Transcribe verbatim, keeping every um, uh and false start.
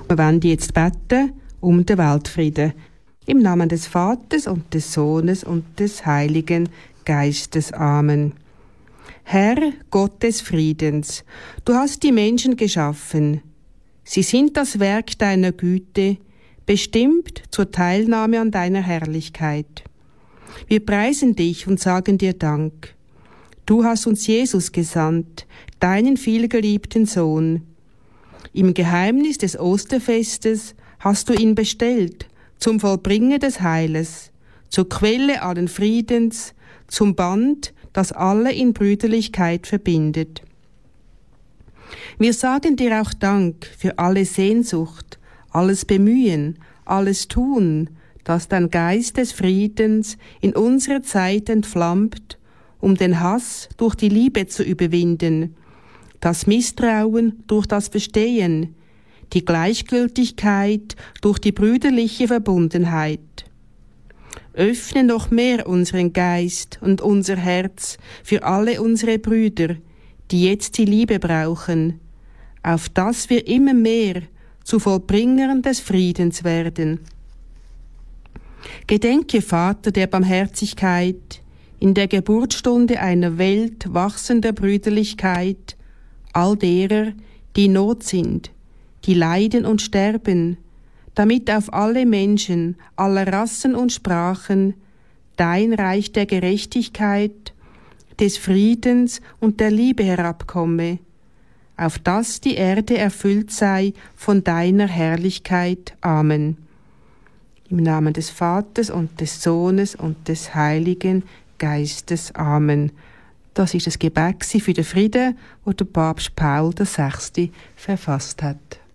Wir wollen jetzt beten um den Weltfrieden. Im Namen des Vaters und des Sohnes und des Heiligen Geistes. Amen. Herr, Gott des Friedens, du hast die Menschen geschaffen. Sie sind das Werk deiner Güte, bestimmt zur Teilnahme an deiner Herrlichkeit. Wir preisen dich und sagen dir Dank. Du hast uns Jesus gesandt, deinen vielgeliebten Sohn. Im Geheimnis des Osterfestes hast du ihn bestellt, zum Vollbringer des Heiles, zur Quelle allen Friedens, zum Band, das alle in Brüderlichkeit verbindet. Wir sagen dir auch Dank für alle Sehnsucht, alles Bemühen, alles Tun, das dein Geist des Friedens in unserer Zeit entflammt, um den Hass durch die Liebe zu überwinden, das Misstrauen durch das Verstehen, die Gleichgültigkeit durch die brüderliche Verbundenheit. Öffne noch mehr unseren Geist und unser Herz für alle unsere Brüder, die jetzt die Liebe brauchen, auf dass wir immer mehr zu Vollbringern des Friedens werden. Gedenke, Vater der Barmherzigkeit, in der Geburtsstunde einer Welt wachsender Brüderlichkeit, all derer, die in Not sind, die leiden und sterben, damit auf alle Menschen aller Rassen und Sprachen dein Reich der Gerechtigkeit, des Friedens und der Liebe herabkomme, auf dass die Erde erfüllt sei von deiner Herrlichkeit. Amen. Im Namen des Vaters und des Sohnes und des Heiligen Geistes. Amen. Das ist das Gebet für den Frieden, das der Papst Paul der Sechste verfasst hat.